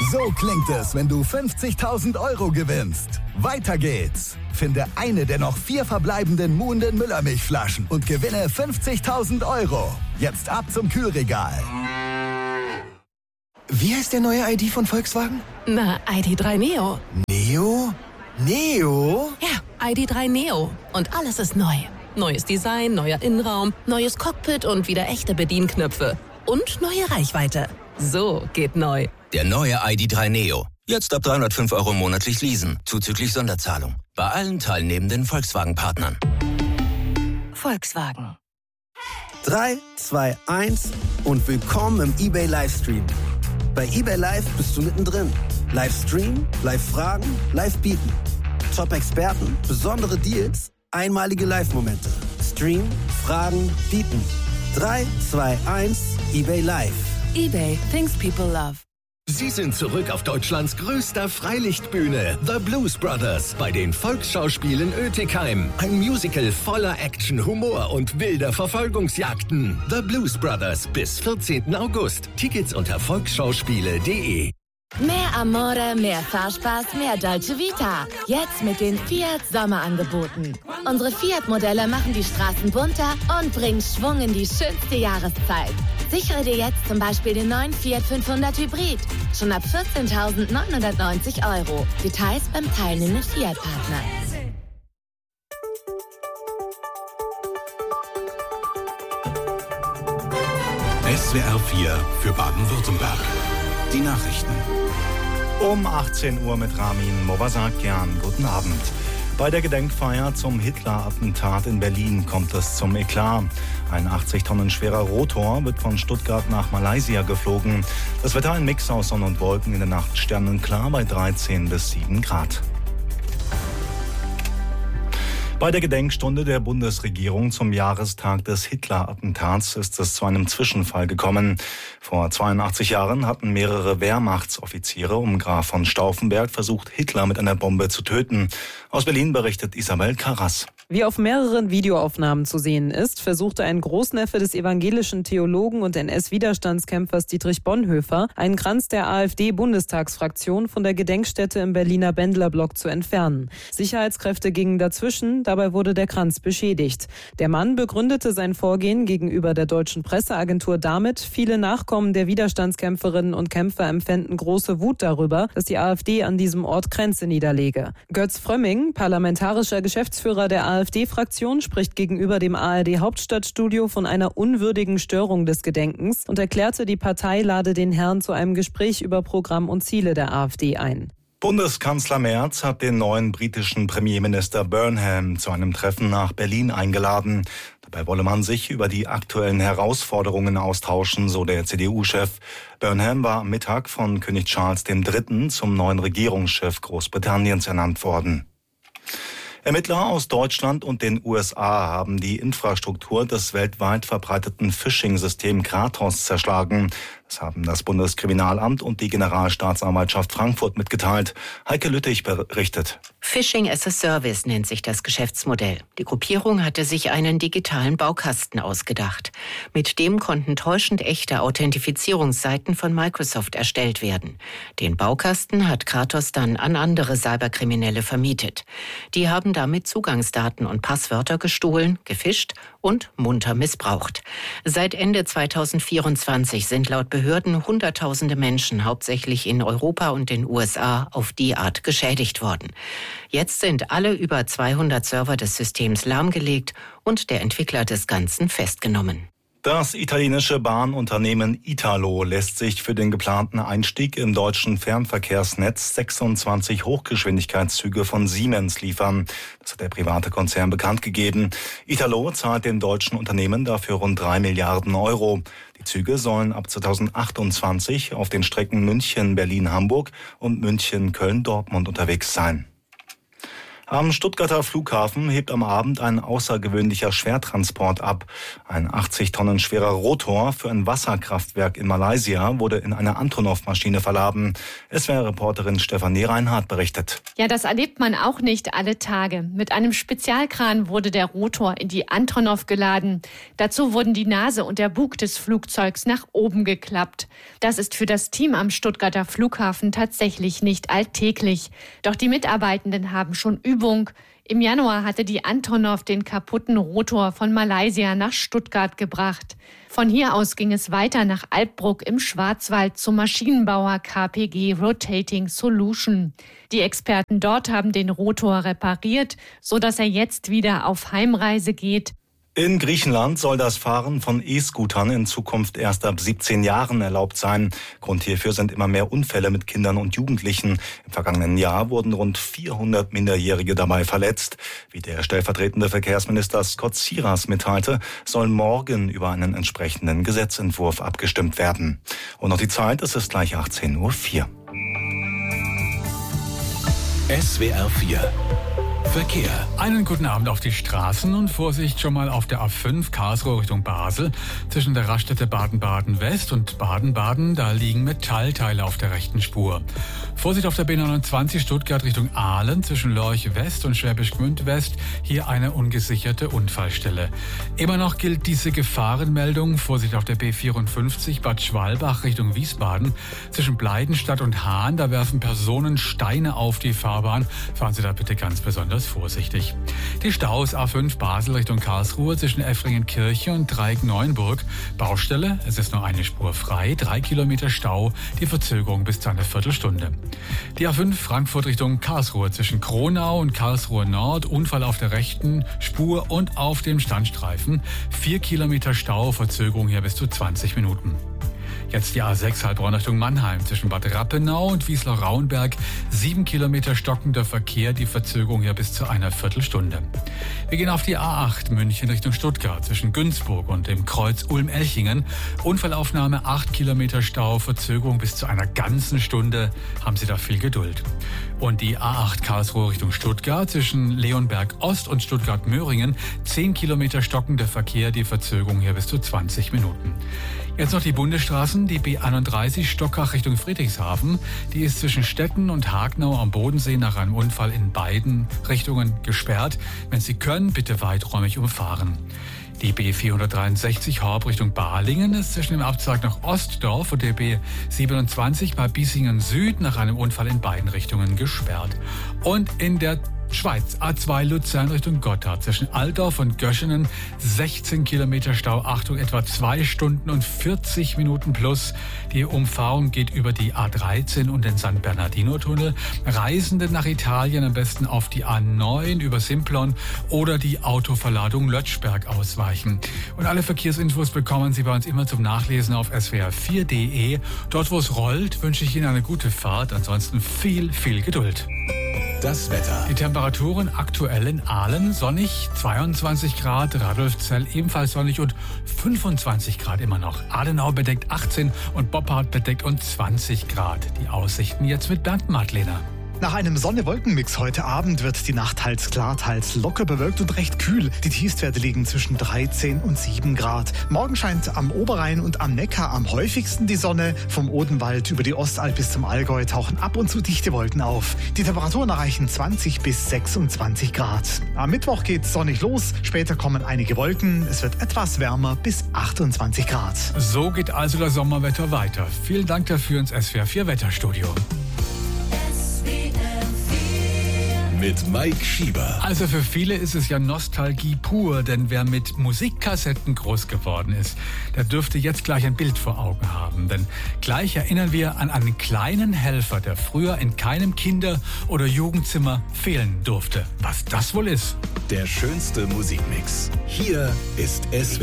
So klingt es, wenn du 50.000 Euro gewinnst. Weiter geht's. Finde eine der noch 4 verbleibenden Muhnden Müllermilchflaschen und gewinne 50.000 Euro. Jetzt ab zum Kühlregal. Wie heißt der neue ID von Volkswagen? Na, ID.3 Neo. Neo? Neo? Ja, ID.3 Neo. Und alles ist neu. Neues Design, neuer Innenraum, neues Cockpit und wieder echte Bedienknöpfe. Und neue Reichweite. So geht neu. Der neue ID.3 Neo. Jetzt ab 305 Euro monatlich leasen, zuzüglich Sonderzahlung. Bei allen teilnehmenden Volkswagen-Partnern. Volkswagen. 3, 2, 1 und willkommen im eBay Livestream. Bei eBay Live bist du mittendrin. Livestream, Live-Fragen, Live-Bieten. Top-Experten, besondere Deals, einmalige Live-Momente. Stream, Fragen, Bieten. 3, 2, 1, eBay Live. eBay, things people love. Sie sind zurück auf Deutschlands größter Freilichtbühne, The Blues Brothers, bei den Volksschauspielen Oetikheim. Ein Musical voller Action, Humor und wilder Verfolgungsjagden. The Blues Brothers bis 14. August. Tickets unter volksschauspiele.de. Mehr Amore, mehr Fahrspaß, mehr Dolce Vita. Jetzt mit den Fiat Sommerangeboten. Unsere Fiat-Modelle machen die Straßen bunter und bringen Schwung in die schönste Jahreszeit. Sichere dir jetzt zum Beispiel den neuen Fiat 500 Hybrid. Schon ab 14.990 Euro. Details beim teilnehmenden Fiat-Partner. SWR 4 für Baden-Württemberg. Die Nachrichten. Um 18 Uhr mit Ramin Mobasakian. Guten Abend. Bei der Gedenkfeier zum Hitler-Attentat in Berlin kommt es zum Eklat. Ein 80 Tonnen schwerer Rotor wird von Stuttgart nach Malaysia geflogen. Das Wetter ein Mix aus Sonne und Wolken, in der Nacht sternenklar bei 13 bis 7 Grad. Bei der Gedenkstunde der Bundesregierung zum Jahrestag des Hitler-Attentats ist es zu einem Zwischenfall gekommen. Vor 82 Jahren hatten mehrere Wehrmachtsoffiziere um Graf von Stauffenberg versucht, Hitler mit einer Bombe zu töten. Aus Berlin berichtet Isabel Karras. Wie auf mehreren Videoaufnahmen zu sehen ist, versuchte ein Großneffe des evangelischen Theologen und NS-Widerstandskämpfers Dietrich Bonhoeffer, einen Kranz der AfD-Bundestagsfraktion von der Gedenkstätte im Berliner Bendlerblock zu entfernen. Sicherheitskräfte gingen dazwischen, dabei wurde der Kranz beschädigt. Der Mann begründete sein Vorgehen gegenüber der deutschen Presseagentur damit, viele Nachkommen der Widerstandskämpferinnen und Kämpfer empfänden große Wut darüber, dass die AfD an diesem Ort Kränze niederlege. Götz Frömming, parlamentarischer Geschäftsführer der AfD-Fraktion, spricht gegenüber dem ARD-Hauptstadtstudio von einer unwürdigen Störung des Gedenkens und erklärte, die Partei lade den Herrn zu einem Gespräch über Programm und Ziele der AfD ein. Bundeskanzler Merz hat den neuen britischen Premierminister Burnham zu einem Treffen nach Berlin eingeladen. Dabei wolle man sich über die aktuellen Herausforderungen austauschen, so der CDU-Chef. Burnham war am Mittag von König Charles III. Zum neuen Regierungschef Großbritanniens ernannt worden. Ermittler aus Deutschland und den USA haben die Infrastruktur des weltweit verbreiteten Phishing-Systems Kratos zerschlagen. Das haben das Bundeskriminalamt und die Generalstaatsanwaltschaft Frankfurt mitgeteilt. Heike Lüttich berichtet. Phishing as a Service nennt sich das Geschäftsmodell. Die Gruppierung hatte sich einen digitalen Baukasten ausgedacht. Mit dem konnten täuschend echte Authentifizierungsseiten von Microsoft erstellt werden. Den Baukasten hat Kratos dann an andere Cyberkriminelle vermietet. Die haben damit Zugangsdaten und Passwörter gestohlen, gefischt und munter missbraucht. Seit Ende 2024 sind laut Behörden Hunderttausende Menschen, hauptsächlich in Europa und den USA, auf die Art geschädigt worden. Jetzt sind alle über 200 Server des Systems lahmgelegt und der Entwickler des Ganzen festgenommen. Das italienische Bahnunternehmen Italo lässt sich für den geplanten Einstieg im deutschen Fernverkehrsnetz 26 Hochgeschwindigkeitszüge von Siemens liefern. Das hat der private Konzern bekannt gegeben. Italo zahlt dem deutschen Unternehmen dafür rund 3 Milliarden Euro. Die Züge sollen ab 2028 auf den Strecken München, Berlin, Hamburg und München, Köln, Dortmund unterwegs sein. Am Stuttgarter Flughafen hebt am Abend ein außergewöhnlicher Schwertransport ab. Ein 80 Tonnen schwerer Rotor für ein Wasserkraftwerk in Malaysia wurde in eine Antonov-Maschine verladen. SWR-Reporterin Stefanie Reinhardt berichtet. Ja, das erlebt man auch nicht alle Tage. Mit einem Spezialkran wurde der Rotor in die Antonov geladen. Dazu wurden die Nase und der Bug des Flugzeugs nach oben geklappt. Das ist für das Team am Stuttgarter Flughafen tatsächlich nicht alltäglich. Doch die Mitarbeitenden haben schon Übung. Im Januar hatte die Antonov den kaputten Rotor von Malaysia nach Stuttgart gebracht. Von hier aus ging es weiter nach Alpbruck im Schwarzwald zum Maschinenbauer KPG Rotating Solution. Die Experten dort haben den Rotor repariert, sodass er jetzt wieder auf Heimreise geht. In Griechenland soll das Fahren von E-Scootern in Zukunft erst ab 17 Jahren erlaubt sein. Grund hierfür sind immer mehr Unfälle mit Kindern und Jugendlichen. Im vergangenen Jahr wurden rund 400 Minderjährige dabei verletzt. Wie der stellvertretende Verkehrsminister Scott Tsiras mitteilte, soll morgen über einen entsprechenden Gesetzentwurf abgestimmt werden. Und noch die Zeit, es ist gleich 18:04 Uhr. SWR 4 Verkehr. Einen guten Abend auf die Straßen und Vorsicht schon mal auf der A5 Karlsruhe Richtung Basel. Zwischen der Raststätte Baden-Baden West und Baden-Baden, da liegen Metallteile auf der rechten Spur. Vorsicht auf der B29 Stuttgart Richtung Aalen zwischen Lorch West und Schwäbisch Gmünd West. Hier eine ungesicherte Unfallstelle. Immer noch gilt diese Gefahrenmeldung. Vorsicht auf der B54 Bad Schwalbach Richtung Wiesbaden. Zwischen Bleidenstadt und Hahn, da werfen Personen Steine auf die Fahrbahn. Fahren Sie da bitte ganz besonders vorsichtig. Die Staus A5 Basel Richtung Karlsruhe zwischen Effringen-Kirche und Dreieck-Neuenburg. Baustelle, es ist nur eine Spur frei, 3 Kilometer Stau, die Verzögerung bis zu einer Viertelstunde. Die A5 Frankfurt Richtung Karlsruhe zwischen Kronau und Karlsruhe Nord, Unfall auf der rechten Spur und auf dem Standstreifen. 4 Kilometer Stau, Verzögerung hier bis zu 20 Minuten. Jetzt die A6 Heilbronn Richtung Mannheim zwischen Bad Rappenau und Wiesloch-Rauenberg. 7 Kilometer stockender Verkehr, die Verzögerung hier bis zu einer Viertelstunde. Wir gehen auf die A8 München Richtung Stuttgart zwischen Günzburg und dem Kreuz Ulm-Elchingen. Unfallaufnahme 8 Kilometer Stau, Verzögerung bis zu einer ganzen Stunde. Haben Sie da viel Geduld. Und die A8 Karlsruhe Richtung Stuttgart zwischen Leonberg Ost und Stuttgart-Möhringen. 10 Kilometer stockender Verkehr, die Verzögerung hier bis zu 20 Minuten. Jetzt noch die Bundesstraßen, die B31 Stockach Richtung Friedrichshafen. Die ist zwischen Stetten und Hagenau am Bodensee nach einem Unfall in beiden Richtungen gesperrt. Wenn Sie können, bitte weiträumig umfahren. Die B463 Horb Richtung Balingen ist zwischen dem Abzweig nach Ostdorf und der B27 bei Biesingen Süd nach einem Unfall in beiden Richtungen gesperrt. Und in der Schweiz, A2 Luzern Richtung Gotthard, zwischen Altdorf und Göschenen 16 Kilometer Stau, Achtung, etwa 2 Stunden und 40 Minuten plus. Die Umfahrung geht über die A13 und den San Bernardino-Tunnel. Reisende nach Italien am besten auf die A9 über Simplon oder die Autoverladung Lötschberg ausweichen. Und alle Verkehrsinfos bekommen Sie bei uns immer zum Nachlesen auf swr4.de. Dort, wo es rollt, wünsche ich Ihnen eine gute Fahrt. Ansonsten viel, viel Geduld. Das Wetter. Die Temperaturen aktuell in Aalen sonnig, 22 Grad, Radolfzell ebenfalls sonnig und 25 Grad immer noch. Adenau bedeckt 18 und Boppard bedeckt und 20 Grad. Die Aussichten jetzt mit Bernd Madlener. Nach einem Sonne-Wolken-Mix heute Abend wird die Nacht teils klar, teils locker bewölkt und recht kühl. Die Tiefstwerte liegen zwischen 13 und 7 Grad. Morgen scheint am Oberrhein und am Neckar am häufigsten die Sonne. Vom Odenwald über die Ostalb bis zum Allgäu tauchen ab und zu dichte Wolken auf. Die Temperaturen erreichen 20 bis 26 Grad. Am Mittwoch geht's sonnig los. Später kommen einige Wolken. Es wird etwas wärmer bis 28 Grad. So geht also das Sommerwetter weiter. Vielen Dank dafür ins SWR4 Wetterstudio. Mit Mike Schieber. Also für viele ist es ja Nostalgie pur, denn wer mit Musikkassetten groß geworden ist, der dürfte jetzt gleich ein Bild vor Augen haben. Denn gleich erinnern wir an einen kleinen Helfer, der früher in keinem Kinder- oder Jugendzimmer fehlen durfte. Was das wohl ist? Der schönste Musikmix. Hier ist SWR.